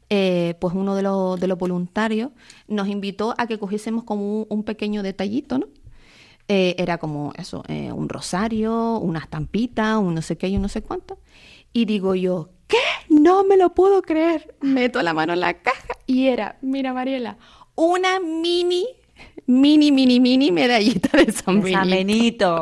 pues uno de los voluntarios nos invitó a que cogiésemos como un pequeño detallito, ¿no? Era como eso, un rosario, una estampita, un no sé qué y un no sé cuánto. Y digo yo, ¿qué? No me lo puedo creer. Meto la mano en la caja y era, mira Mariela, una mini medallita de San De San Benito. Benito.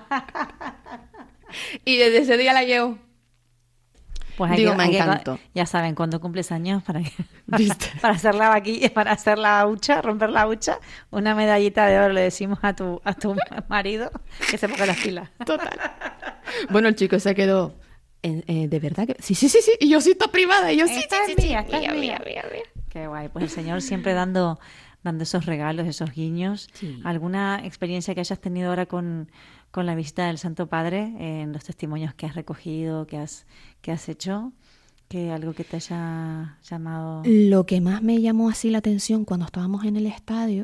Y desde ese día la llevo. Pues Digo, me encantó. ya saben, cuando cumples años, ¿Viste? para hacer la vaquilla, para hacer la hucha, romper la hucha, una medallita de oro le decimos a tu marido que se ponga las pilas. Total. Bueno, el chico se quedó, ¿de verdad que? Sí. Y yo sí, está privada. Y yo sí, Esta sí. es mía, esta es Mía. mía. Qué guay, pues el Señor siempre dando esos regalos, esos guiños. Sí. ¿Alguna experiencia que hayas tenido ahora con la visita del Santo Padre, en los testimonios que has recogido, que has hecho? ¿Que algo que te haya llamado? Lo que más me llamó así la atención cuando estábamos en el estadio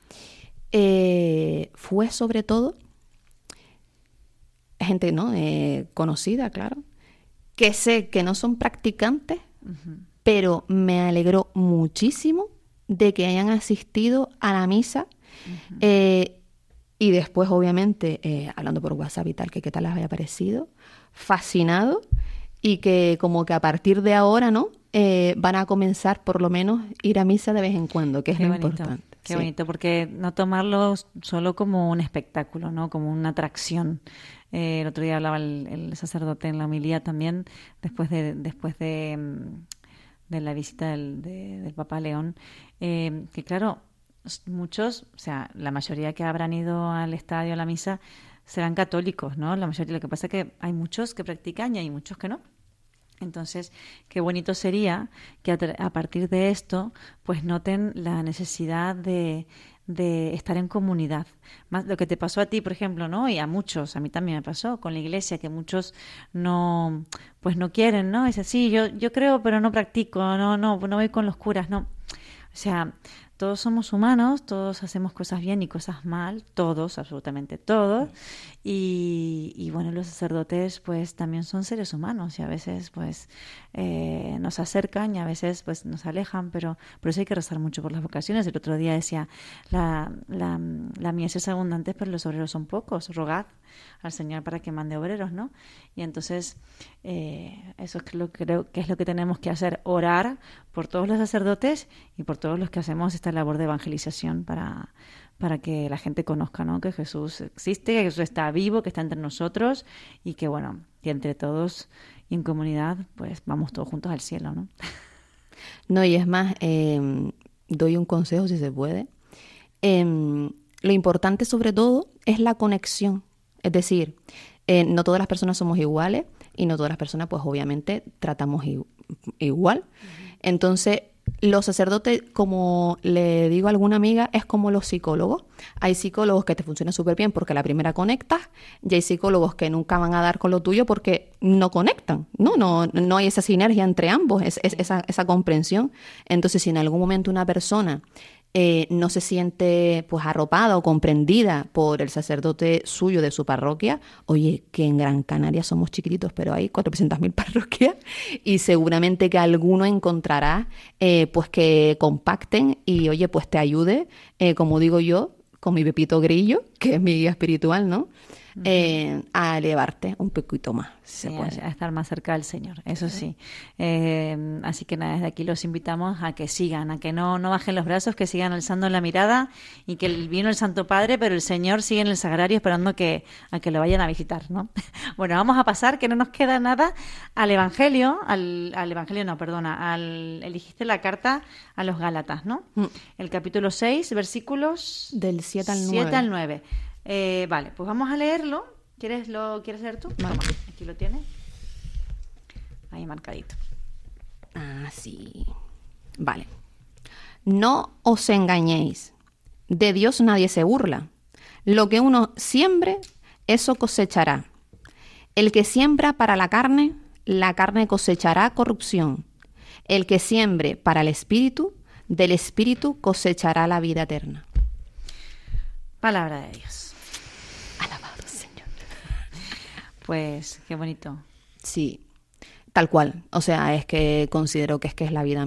fue sobre todo gente, ¿no? Conocida, claro, que sé que no son practicantes, pero me alegró muchísimo de que hayan asistido a la misa y después, obviamente, hablando por WhatsApp y tal, que qué tal les había parecido, fascinado y que como que a partir de ahora, ¿no? Van a comenzar por lo menos ir a misa de vez en cuando, que es lo importante. Qué bonito, porque no tomarlo solo como un espectáculo, ¿no? Como una atracción. El otro día hablaba el sacerdote en la homilía también, después de la visita del Papa León, que claro, muchos, o sea, la mayoría que habrán ido al estadio, a la misa, serán católicos, ¿no? La mayoría. Lo que pasa es que hay muchos que practican y hay muchos que no. Entonces, qué bonito sería que a partir de esto, pues noten la necesidad de estar en comunidad. Más lo que te pasó a ti, por ejemplo, ¿no? Y a muchos, a mí también me pasó con la iglesia, que muchos no quieren, ¿no? Dicen, sí, yo creo, pero no practico, no voy con los curas, no. O sea, todos somos humanos, todos hacemos cosas bien y cosas mal, todos, absolutamente todos. Y bueno, los sacerdotes pues también son seres humanos y a veces pues nos acercan y a veces pues nos alejan, pero por eso hay que rezar mucho por las vocaciones. El otro día decía, la mies es abundante, pero los obreros son pocos. Rogad al Señor para que mande obreros, ¿no? Y entonces eso es lo que creo que es lo que tenemos que hacer, orar por todos los sacerdotes y por todos los que hacemos esta labor de evangelización para que la gente conozca, ¿no? Que Jesús existe, que Jesús está vivo, que está entre nosotros y que, bueno, que entre todos y en comunidad, pues vamos todos juntos al cielo, ¿no? No, y es más, doy un consejo si se puede. Lo importante sobre todo es la conexión. Es decir, no todas las personas somos iguales y no todas las personas, pues obviamente, tratamos igual. Entonces, los sacerdotes, como le digo a alguna amiga, es como los psicólogos. Hay psicólogos que te funcionan súper bien porque a la primera conectas y hay psicólogos que nunca van a dar con lo tuyo porque no conectan. No hay esa sinergia entre ambos, esa comprensión. Entonces, si en algún momento una persona no se siente pues arropada o comprendida por el sacerdote suyo de su parroquia, oye, que en Gran Canaria somos chiquititos, pero hay 400.000 parroquias y seguramente que alguno encontrará pues que compacten y oye, pues te ayude, como digo yo, con mi Pepito Grillo, que es mi guía espiritual, ¿no? A elevarte un poquito más, si Sí, se puede. a estar más cerca del Señor, eso sí. Así que nada, desde aquí los invitamos a que sigan, a que no bajen los brazos, que sigan alzando la mirada y que vino el Santo Padre, pero el Señor sigue en el sagrario esperando a que lo vayan a visitar, ¿no? Bueno, vamos a pasar, que no nos queda nada, al Evangelio, al Evangelio no, perdona, elegiste la carta a los Gálatas, ¿no? El capítulo 6, versículos Del 7 al 9. 7 al 9. Vale, pues vamos a leerlo. ¿Quieres leer tú? Vale. Toma, aquí lo tienes. Ahí marcadito. Ah, sí. Vale. No os engañéis. De Dios nadie se burla. Lo que uno siembre, eso cosechará. El que siembra para la carne cosechará corrupción. El que siembre para el espíritu, del espíritu cosechará la vida eterna. Palabra de Dios. Alabado Señor. Pues qué bonito. Sí, tal cual. O sea, es que considero que es la vida